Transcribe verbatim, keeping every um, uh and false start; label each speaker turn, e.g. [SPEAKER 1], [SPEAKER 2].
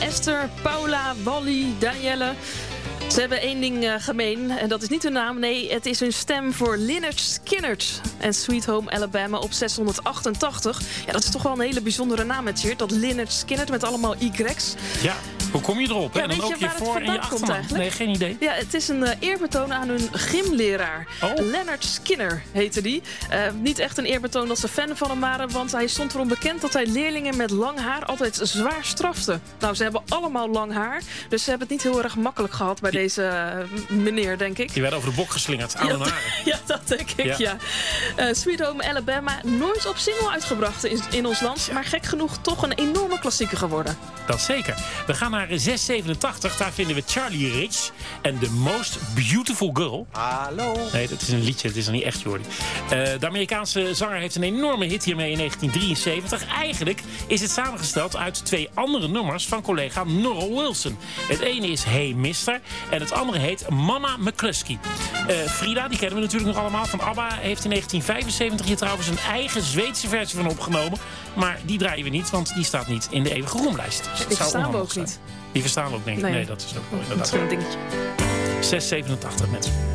[SPEAKER 1] Esther, Paula, Wally, Danielle. Ze hebben één ding uh, gemeen en dat is niet hun naam. Nee, het is hun stem voor Lynyrd Skynyrd en Sweet Home Alabama op zeshonderdachtentachtig. Ja, dat is toch wel een hele bijzondere naam, het hier. Dat Lynyrd Skynyrd met allemaal Y's.
[SPEAKER 2] Ja, hoe kom je erop?
[SPEAKER 1] Ja,
[SPEAKER 2] En dan
[SPEAKER 1] weet
[SPEAKER 2] ook
[SPEAKER 1] je
[SPEAKER 2] je
[SPEAKER 1] waar het
[SPEAKER 2] voor- en je
[SPEAKER 1] vandaan komt
[SPEAKER 2] achternaam.
[SPEAKER 1] eigenlijk?
[SPEAKER 2] Nee, geen idee.
[SPEAKER 1] Ja, het is een uh, eerbetoon aan hun gymleraar.
[SPEAKER 2] Oh.
[SPEAKER 1] Lynyrd Skynyrd heette die. Uh, niet echt een eerbetoon dat ze fan van hem waren, want hij stond erom bekend dat hij leerlingen met lang haar altijd zwaar strafte. Nou, ze hebben allemaal lang haar, dus ze hebben het niet heel erg makkelijk gehad bij deze uh, meneer, denk ik.
[SPEAKER 2] Die werd over de bok geslingerd aan
[SPEAKER 1] Ja,
[SPEAKER 2] hun haren.
[SPEAKER 1] ja, dat denk ik, ja.
[SPEAKER 2] Ja.
[SPEAKER 1] ja. Uh, Sweet Home Alabama, nooit op single uitgebracht in, in ons land,
[SPEAKER 2] Ja.
[SPEAKER 1] maar gek genoeg toch een enorme klassieker geworden.
[SPEAKER 2] Dat zeker. We gaan naar zes zevenentachtig. Daar vinden we Charlie Rich en The Most Beautiful Girl.
[SPEAKER 3] Hallo.
[SPEAKER 2] Nee, dat is een liedje. Het is nog niet echt, Jordi. Uh, de Amerikaanse zanger heeft een enorme hit hiermee in negentien drieënzeventig. Eigenlijk is het samengesteld uit twee andere nummers van collega Norah Wilson. Het ene is Hey Mister en het andere heet Mama McCluskey. Uh, Frida, die kennen we natuurlijk nog allemaal van ABBA, heeft in negentien vijfenzeventig hier trouwens een eigen Zweedse versie van opgenomen. Maar die draaien we niet, want die staat niet in de eeuwige roemlijst. Dus dat
[SPEAKER 1] Die
[SPEAKER 2] zou
[SPEAKER 1] verstaan we
[SPEAKER 2] onhandig
[SPEAKER 1] ook
[SPEAKER 2] zijn.
[SPEAKER 1] niet.
[SPEAKER 2] Die verstaan we ook, denk ik. Nee,
[SPEAKER 1] Nee.
[SPEAKER 2] dat is ook wel
[SPEAKER 1] Dat is
[SPEAKER 2] inderdaad.
[SPEAKER 1] gewoon een dingetje.
[SPEAKER 2] zes zevenentachtig, mensen.